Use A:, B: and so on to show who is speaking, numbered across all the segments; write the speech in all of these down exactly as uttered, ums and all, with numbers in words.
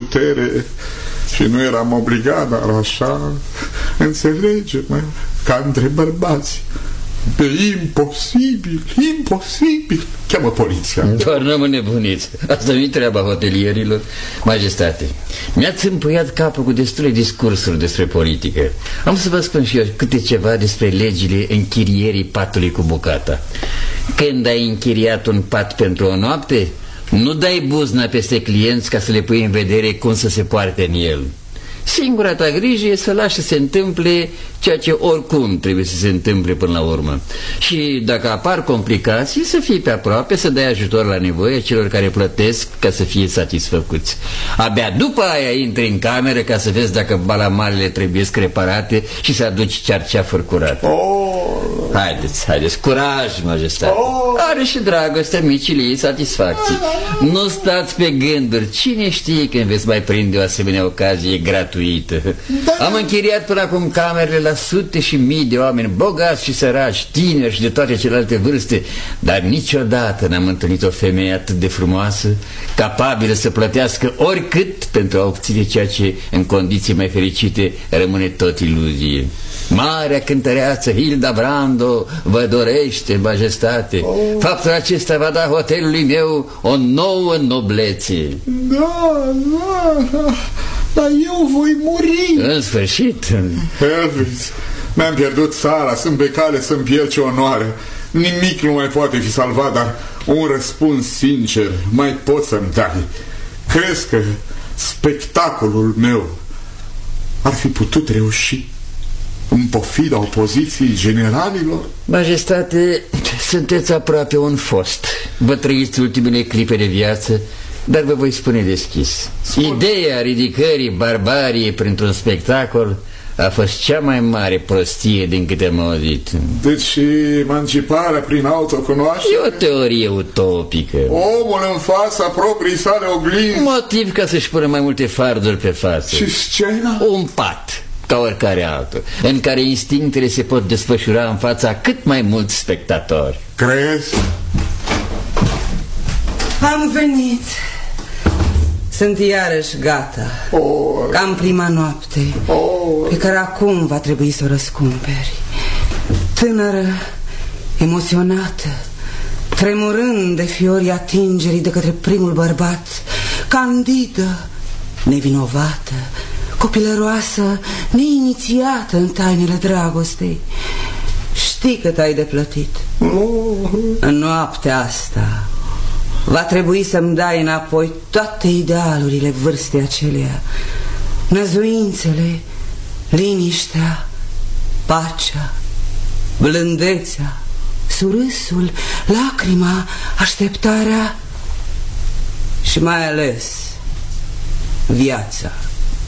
A: putere și nu eram obligat, dar așa, înțelege-mă, ca între bărbați. E imposibil, imposibil. Cheamă poliția.
B: Doar nu mă nebuniți. Asta nu-i treaba hotelierilor. Majestate, mi-ați împuiat capul cu destule discursuri despre politică. Am să vă spun și eu câte ceva despre legile închirierii patului cu bucata. Când ai închiriat un pat pentru o noapte, nu dai buzna peste clienți ca să le pui în vedere cum să se poarte în el. Singura ta grijă e să lași să se întâmple ceea ce oricum trebuie să se întâmple până la urmă. Și dacă apar complicații, să fii pe aproape, să dai ajutor la nevoie celor care plătesc ca să fie satisfăcuți. Abia după aia intri în cameră ca să vezi dacă balamalele trebuie reparate și să aduci cearceafuri curate.
A: Oh.
B: Haideți, haideți, curaj, majestate. Oh. Are și dragostea micile ei satisfacții. Nu stați pe gânduri. Cine știe când veți mai prinde o asemenea ocazie gratuită. Da. Am închiriat până acum camerele la sute și mii de oameni, bogați și săraci, tineri și de toate celelalte vârste, dar niciodată n-am întâlnit o femeie atât de frumoasă, capabilă să plătească oricât pentru a obține ceea ce, în condiții mai fericite, rămâne tot iluzie. Marea cântăreață Hilda Brando vă dorește, majestate. Oh. Faptul acesta va da hotelului meu o nouă noblețe.
A: Da, da, da. Dar eu voi muri.
B: În sfârșit.
A: Elvis, mi-am pierdut țara, sunt pe cale să-mi pierd ce onoare. Nimic nu mai poate fi salvat, dar un răspuns sincer mai poți să-mi dai. Crezi că spectacolul meu ar fi putut reuși în pofida opoziției generalilor?
B: Majestate, sunteți aproape un fost. Vă trăiți ultimele clipe de viață, dar vă voi spune deschis. Ideea ridicării barbariei printr-un spectacol a fost cea mai mare prostie din câte am auzit.
A: Deci emanciparea prin autocunoaștere
B: e o teorie utopică.
A: Omul în fața proprii sale oglinzi.
B: Motiv ca să-și pună mai multe farduri pe față.
A: Și scena?
B: Un pat, ca oricare altul, în care instinctele se pot desfășura în fața cât mai mulți spectatori.
A: Crezi?
C: Am venit. Sunt iarăși gata.
A: Oh.
C: Ca în prima noapte, oh. pe care acum va trebui să o răscumperi. Tânără, emoționată, tremurând de fiorii atingerii de către primul bărbat, candidă, nevinovată, copilăroasă, neinițiată în tainele dragostei. Știi cât ai de plătit. Oh. În noaptea asta va trebui să-mi dai înapoi toate idealurile vârstei aceleia, năzuințele, liniștea, pacea, blândețea, surâsul, lacrima, așteptarea și mai ales viața.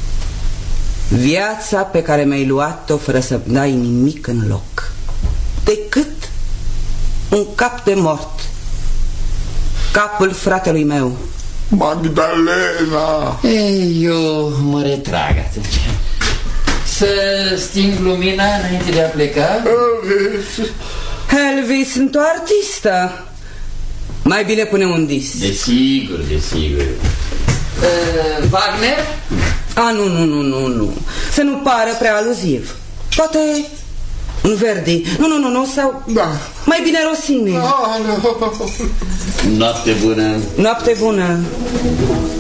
C: Viața pe care mi-ai luat-o fără să-mi dai nimic în loc, decât un cap de mort, capul fratelui meu.
A: Magdalena!
B: Ei, eu mă retrag atunci. Să sting lumina înainte de a pleca?
A: Elvis!
C: Elvis, sunt o artistă. Mai bine pune un dis.
B: Desigur, desigur. uh, Wagner?
C: A, nu, nu, nu, nu, nu. Să nu pară prea aluziv. Poate un Verdi. Nu, nu, nu, nu, sau
A: da.
C: Mai bine Rossini.
A: Ah, no.
B: Noapte bună.
C: Noapte bună.